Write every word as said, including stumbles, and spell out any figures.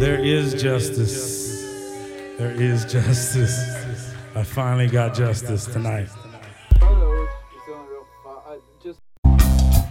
There is justice. There is justice. I finally got justice tonight.